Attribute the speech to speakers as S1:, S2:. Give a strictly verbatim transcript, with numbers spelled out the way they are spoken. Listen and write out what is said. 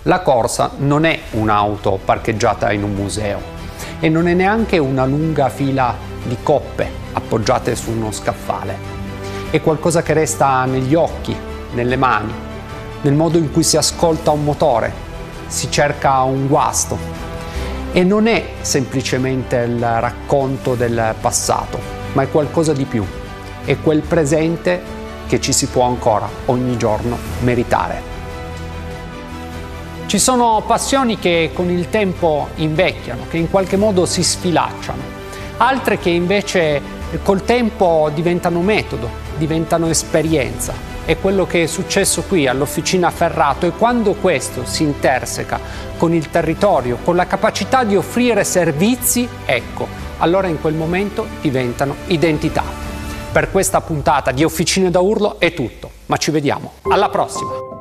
S1: La Corsa non è un'auto parcheggiata in un museo e non è neanche una lunga fila di coppe appoggiate su uno scaffale. È qualcosa che resta negli occhi, nelle mani, nel modo in cui si ascolta un motore, si cerca un guasto. E non è semplicemente il racconto del passato, ma è qualcosa di più. È quel presente che ci si può ancora ogni giorno meritare. Ci sono passioni che con il tempo invecchiano, che in qualche modo si sfilacciano, altre che invece col tempo diventano metodo, diventano esperienza. È quello che è successo qui all'Officina Ferrato, e quando questo si interseca con il territorio, con la capacità di offrire servizi, ecco, allora in quel momento diventano identità. Per questa puntata di Officine da Urlo è tutto, ma ci vediamo alla prossima!